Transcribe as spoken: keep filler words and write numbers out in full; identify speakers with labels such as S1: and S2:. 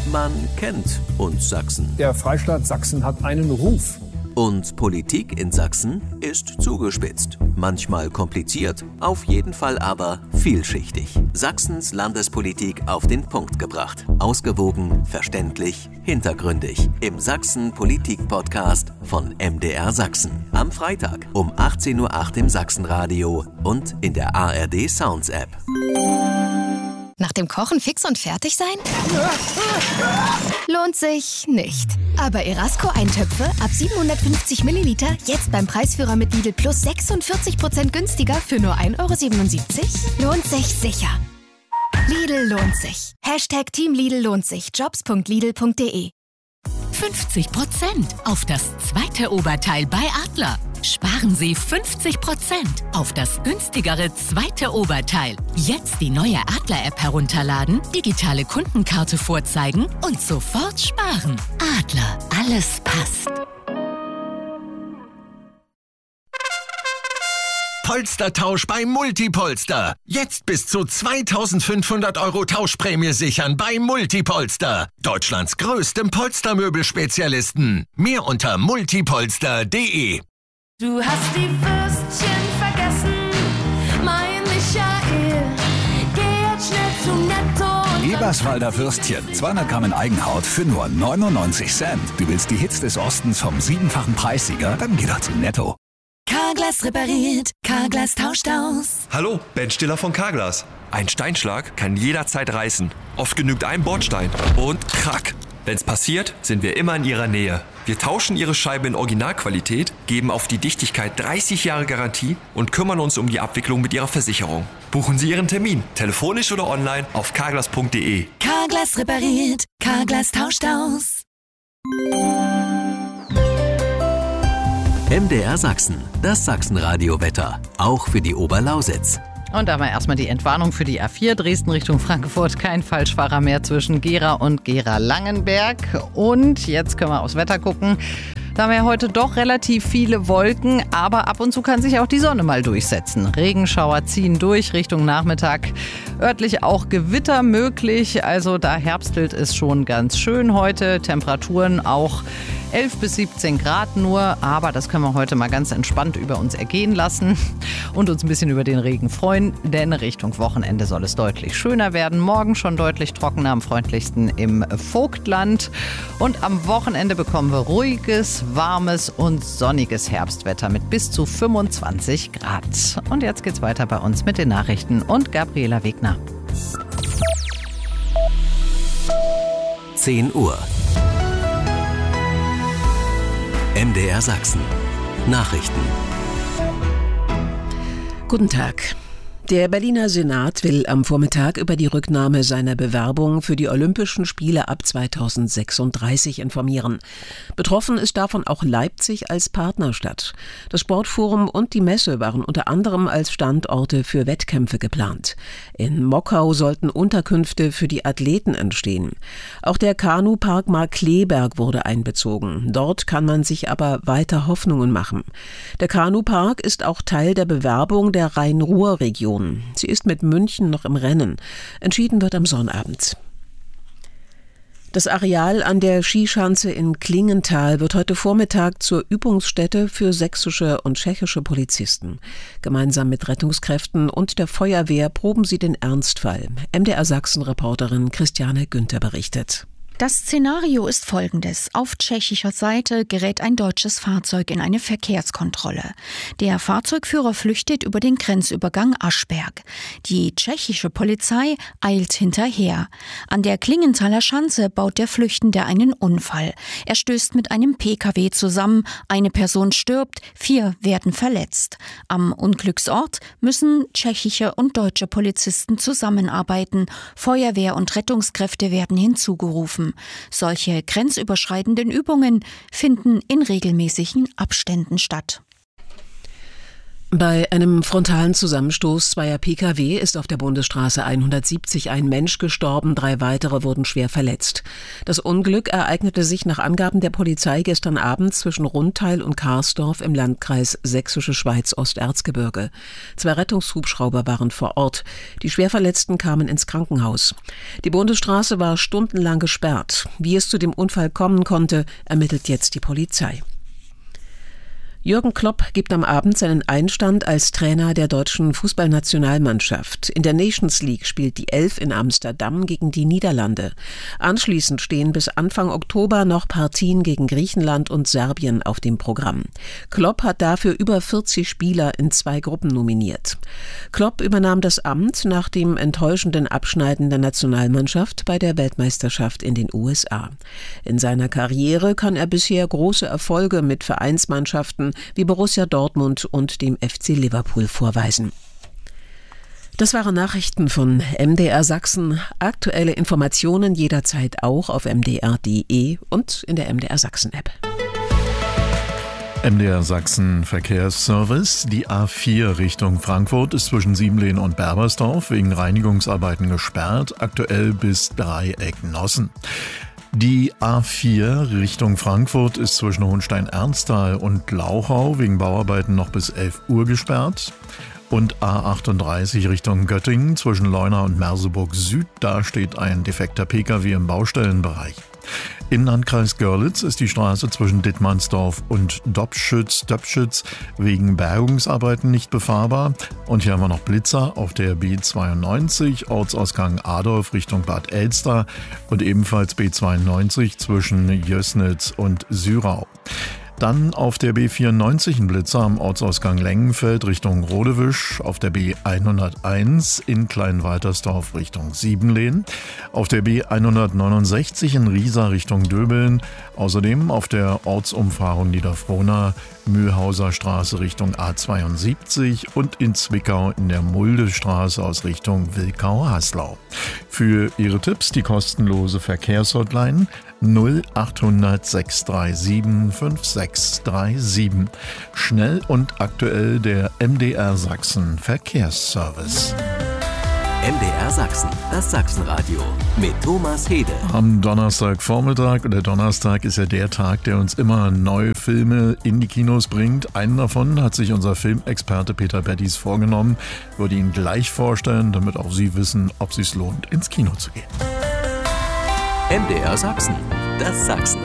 S1: Man kennt uns Sachsen.
S2: Der Freistaat Sachsen hat einen Ruf.
S1: Und Politik in Sachsen ist zugespitzt. Manchmal kompliziert, auf jeden Fall aber vielschichtig. Sachsens Landespolitik auf den Punkt gebracht. Ausgewogen, verständlich, hintergründig. Im Sachsen-Politik-Podcast von M D R Sachsen. Am Freitag um achtzehn Uhr acht im Sachsenradio und in der A R D Sounds App.
S3: Nach dem Kochen fix und fertig sein? Lohnt sich nicht. Aber Erasco-Eintöpfe ab siebenhundertfünfzig Milliliter jetzt beim Preisführer mit Lidl Plus sechsundvierzig Prozent günstiger für nur ein Euro siebenundsiebzig? Lohnt sich sicher. Lidl lohnt sich. Hashtag Team Lidl lohnt sich. jobs punkt lidl punkt de.
S4: fünfzig Prozent auf das zweite Oberteil bei Adler. Sparen Sie fünfzig Prozent auf das günstigere zweite Oberteil. Jetzt die neue Adler-App herunterladen, digitale Kundenkarte vorzeigen und sofort sparen. Adler, alles passt.
S5: Polstertausch bei Multipolster. Jetzt bis zu zweitausendfünfhundert Euro Tauschprämie sichern bei Multipolster. Deutschlands größtem Polstermöbelspezialisten. Mehr unter multipolster punkt de.
S6: Du hast die Würstchen vergessen, mein Michael. Geh jetzt schnell zu Netto.
S7: Eberswalder Würstchen, zweihundert Gramm in Eigenhaut für nur neunundneunzig Cent. Du willst die Hits des Ostens vom siebenfachen Preissieger? Dann geh doch zu Netto.
S6: Carglass repariert, Carglass tauscht aus.
S8: Hallo, Ben Stiller von Carglass. Ein Steinschlag kann jederzeit reißen. Oft genügt ein Bordstein und krack. Wenn's passiert, sind wir immer in Ihrer Nähe. Wir tauschen Ihre Scheibe in Originalqualität, geben auf die Dichtigkeit dreißig Jahre Garantie und kümmern uns um die Abwicklung mit Ihrer Versicherung. Buchen Sie Ihren Termin, telefonisch oder online auf carglass punkt de.
S6: Carglass repariert, Carglass tauscht aus.
S1: M D R Sachsen, das Sachsenradio-Wetter, auch für die Oberlausitz.
S9: Und da haben wir erstmal die Entwarnung für die A vier Dresden Richtung Frankfurt. Kein Falschfahrer mehr zwischen Gera und Gera-Langenberg. Und jetzt können wir aufs Wetter gucken. Da haben wir heute doch relativ viele Wolken, aber ab und zu kann sich auch die Sonne mal durchsetzen. Regenschauer ziehen durch Richtung Nachmittag. Örtlich auch Gewitter möglich, also da herbstelt es schon ganz schön heute. Temperaturen auch elf bis siebzehn Grad nur, aber das können wir heute mal ganz entspannt über uns ergehen lassen und uns ein bisschen über den Regen freuen, denn Richtung Wochenende soll es deutlich schöner werden. Morgen schon deutlich trockener, am freundlichsten im Vogtland und am Wochenende bekommen wir ruhiges, warmes und sonniges Herbstwetter mit bis zu fünfundzwanzig Grad. Und jetzt geht's weiter bei uns mit den Nachrichten und Gabriela Wegner.
S1: zehn Uhr. M D R Sachsen. Nachrichten.
S10: Guten Tag. Der Berliner Senat will am Vormittag über die Rücknahme seiner Bewerbung für die Olympischen Spiele ab zweitausendsechsunddreißig informieren. Betroffen ist davon auch Leipzig als Partnerstadt. Das Sportforum und die Messe waren unter anderem als Standorte für Wettkämpfe geplant. In Mockau sollten Unterkünfte für die Athleten entstehen. Auch der Kanupark Markkleeberg wurde einbezogen. Dort kann man sich aber weiter Hoffnungen machen. Der Kanupark ist auch Teil der Bewerbung der Rhein-Ruhr-Region. Sie ist mit München noch im Rennen. Entschieden wird am Sonnabend. Das Areal an der Skischanze in Klingenthal wird heute Vormittag zur Übungsstätte für sächsische und tschechische Polizisten. Gemeinsam mit Rettungskräften und der Feuerwehr proben sie den Ernstfall. M D R Sachsen-Reporterin Christiane Günther berichtet.
S11: Das Szenario ist folgendes. Auf tschechischer Seite gerät ein deutsches Fahrzeug in eine Verkehrskontrolle. Der Fahrzeugführer flüchtet über den Grenzübergang Aschberg. Die tschechische Polizei eilt hinterher. An der Klingenthaler Schanze baut der Flüchtende einen Unfall. Er stößt mit einem P K W zusammen, eine Person stirbt, vier werden verletzt. Am Unglücksort müssen tschechische und deutsche Polizisten zusammenarbeiten. Feuerwehr und Rettungskräfte werden hinzugerufen. Solche grenzüberschreitenden Übungen finden in regelmäßigen Abständen statt.
S10: Bei einem frontalen Zusammenstoß zweier P K W ist auf der Bundesstraße hundertsiebzig ein Mensch gestorben, drei weitere wurden schwer verletzt. Das Unglück ereignete sich nach Angaben der Polizei gestern Abend zwischen Rundteil und Karsdorf im Landkreis Sächsische Schweiz Osterzgebirge. Zwei Rettungshubschrauber waren vor Ort. Die Schwerverletzten kamen ins Krankenhaus. Die Bundesstraße war stundenlang gesperrt. Wie es zu dem Unfall kommen konnte, ermittelt jetzt die Polizei. Jürgen Klopp gibt am Abend seinen Einstand als Trainer der deutschen Fußballnationalmannschaft. In der Nations League spielt die Elf in Amsterdam gegen die Niederlande. Anschließend stehen bis Anfang Oktober noch Partien gegen Griechenland und Serbien auf dem Programm. Klopp hat dafür über vierzig Spieler in zwei Gruppen nominiert. Klopp übernahm das Amt nach dem enttäuschenden Abschneiden der Nationalmannschaft bei der Weltmeisterschaft in den U S A. In seiner Karriere kann er bisher große Erfolge mit Vereinsmannschaften wie Borussia Dortmund und dem F C Liverpool vorweisen. Das waren Nachrichten von M D R Sachsen. Aktuelle Informationen jederzeit auch auf m d r punkt d e und in der M D R Sachsen App.
S12: M D R Sachsen Verkehrsservice. Die A vier Richtung Frankfurt ist zwischen Siebenlehn und Berbersdorf wegen Reinigungsarbeiten gesperrt, aktuell bis Dreieck-Nossen. Die A vier Richtung Frankfurt ist zwischen Hohenstein-Ernsthal und Glauchau wegen Bauarbeiten noch bis elf Uhr gesperrt. Und A achtunddreißig Richtung Göttingen zwischen Leuna und Merseburg Süd, da steht ein defekter P K W im Baustellenbereich. Im Landkreis Görlitz ist die Straße zwischen Dittmannsdorf und Dobschütz-Döpschütz wegen Bergungsarbeiten nicht befahrbar. Und hier haben wir noch Blitzer auf der B zweiundneunzig, Ortsausgang Adorf Richtung Bad Elster und ebenfalls B zweiundneunzig zwischen Jößnitz und Syrau. Dann auf der B vierundneunzig ein Blitzer am Ortsausgang Lengenfeld Richtung Rodewisch, auf der B hunderteins in Kleinwaltersdorf Richtung Siebenlehn, auf der B hundertneunundsechzig in Riesa Richtung Döbeln, außerdem auf der Ortsumfahrung Niederfrohna Mühlhauser Straße Richtung A zweiundsiebzig und in Zwickau in der Muldestraße aus Richtung Wilkau-Haslau. Für Ihre Tipps die kostenlose Verkehrshotline null achthundert sechs drei sieben fünf sechs drei sieben. Schnell und aktuell der M D R Sachsen Verkehrsservice.
S1: M D R Sachsen, das Sachsenradio mit Thomas Hede.
S12: Am Donnerstagvormittag, und der Donnerstag ist ja der Tag, der uns immer neue Filme in die Kinos bringt. Einen davon hat sich unser Filmexperte Peter Bettis vorgenommen. Ich würde ihn gleich vorstellen, damit auch Sie wissen, ob es sich lohnt, ins Kino zu gehen.
S1: M D R Sachsen, das Sachsenradio.